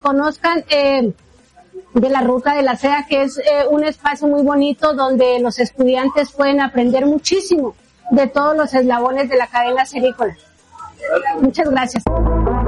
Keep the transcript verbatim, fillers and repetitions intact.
conozcan eh, de la Ruta de la Seda, que es eh, un espacio muy bonito donde los estudiantes pueden aprender muchísimo de todos los eslabones de la cadena cerícola. Muchas gracias.